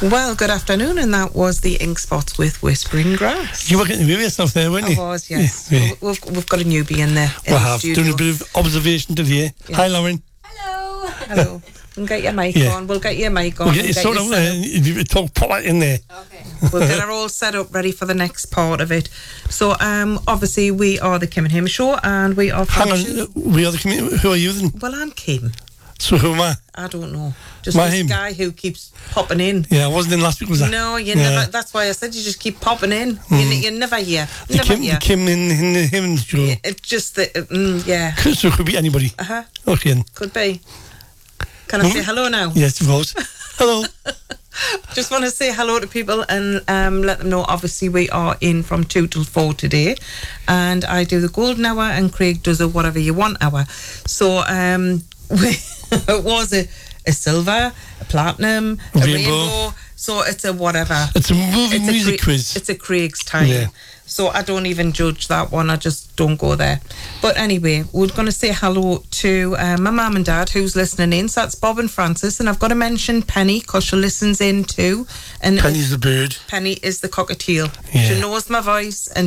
Well, good afternoon, and that was the Ink Spots with Whispering Grass. You were getting away with yourself there, weren't you? I was, yes. Yeah. We've got a newbie in there. We have done a bit of observation today. Yeah. Hi, Lauren. Hello. We'll get your mic Yeah. on. We'll get your mic on. We'll get you sort of talk polite in there. Okay. We'll get her all set up, ready for the next part of it. So, obviously, we are the Kim and Him Show, and we are... Hang on, we are the community. Who are you then? Well, I'm Kim. So who am I? I don't know. Just My this him. guy who keeps popping in. Yeah, I wasn't in last week, was I? No, you Yeah. never... That's why I said you just keep popping in. You're never here. The Kim in the him show. It's just that... yeah. So it could be anybody. Uh-huh. Okay. Then. Could be. Can I say hello now? Yes, of course. Hello. Just want to say hello to people and let them know, obviously, we are in from 2 till 4 today. And I do the golden hour and Craig does a whatever you want hour. So it was a silver, a platinum, a rainbow. So it's a whatever. It's a music quiz. It's a Craig's time. Yeah. So I don't even judge that one. I just don't go there. But anyway, we're going to say hello to my mum and dad who's listening in. So that's Bob and Francis. And I've got to mention Penny because she listens in too. And Penny's the bird. Penny is the cockatiel. Yeah. She knows my voice and